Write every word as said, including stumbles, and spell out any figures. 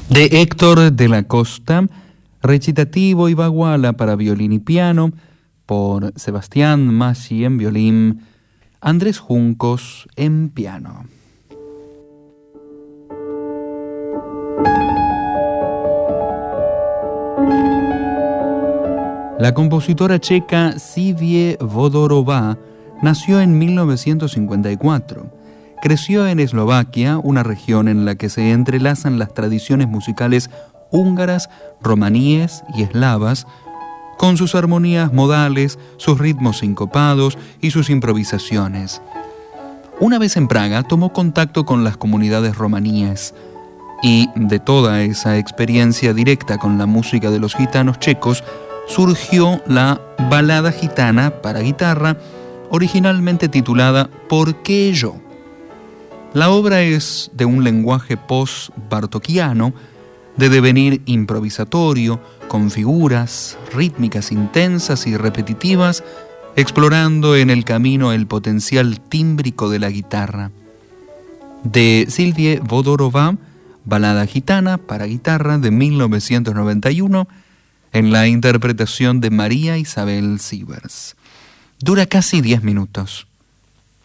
De Héctor de la Costa, recitativo y baguala para violín y piano, por Sebastián Massi en violín, Andrés Juncos en piano. La compositora checa Sivie Vodorová nació en mil novecientos cincuenta y cuatro. Creció en Eslovaquia, una región en la que se entrelazan las tradiciones musicales húngaras, romaníes y eslavas, con sus armonías modales, sus ritmos sincopados y sus improvisaciones. Una vez en Praga tomó contacto con las comunidades romaníes y de toda esa experiencia directa con la música de los gitanos checos surgió la balada gitana para guitarra, originalmente titulada ¿Por qué yo? La obra es de un lenguaje post-bartokiano, de devenir improvisatorio, con figuras rítmicas intensas y repetitivas, explorando en el camino el potencial tímbrico de la guitarra. De Sivie Vodorová, balada gitana para guitarra de mil novecientos noventa y uno, en la interpretación de María Isabel Sievers. Dura casi diez minutos.